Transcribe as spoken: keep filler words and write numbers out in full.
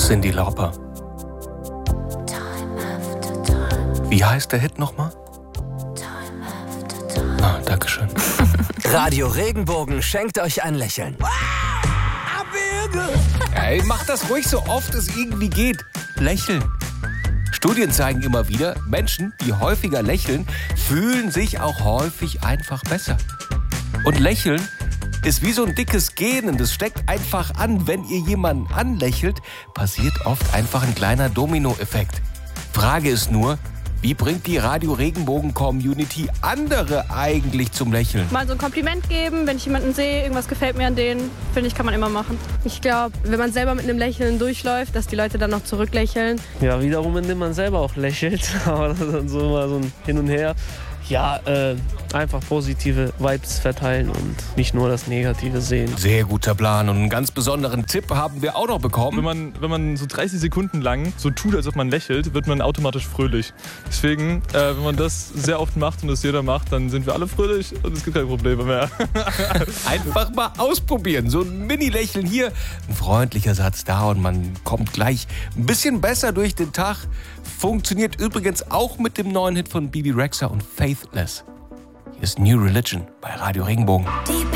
Cyndi Lauper. Wie heißt der Hit nochmal? Ah, Dankeschön. Radio Regenbogen schenkt euch ein Lächeln. Ey, macht das ruhig so oft es irgendwie geht. Lächeln. Studien zeigen immer wieder, Menschen, die häufiger lächeln, fühlen sich auch häufig einfach besser. Und Lächeln ist wie so ein dickes Gen und es steckt einfach an. Wenn ihr jemanden anlächelt, passiert oft einfach ein kleiner Dominoeffekt. Frage ist nur, wie bringt die Radio-Regenbogen-Community andere eigentlich zum Lächeln? Mal so ein Kompliment geben, wenn ich jemanden sehe, irgendwas gefällt mir an denen, finde ich, kann man immer machen. Ich glaube, wenn man selber mit einem Lächeln durchläuft, dass die Leute dann noch zurücklächeln. Ja, wiederum, indem man selber auch lächelt, aber das ist dann so mal so ein Hin und Her. Ja, äh, einfach positive Vibes verteilen und nicht nur das Negative sehen. Sehr guter Plan und einen ganz besonderen Tipp haben wir auch noch bekommen. Wenn man, wenn man so dreißig Sekunden lang so tut, als ob man lächelt, wird man automatisch fröhlich. Deswegen, äh, wenn man das sehr oft macht und das jeder macht, dann sind wir alle fröhlich und es gibt keine Probleme mehr. Einfach mal ausprobieren. So ein Mini-Lächeln hier, ein freundlicher Satz da und man kommt gleich ein bisschen besser durch den Tag. Funktioniert übrigens auch mit dem neuen Hit von Bebe Rexha und Faithless. Hier ist New Religion bei Radio Regenbogen.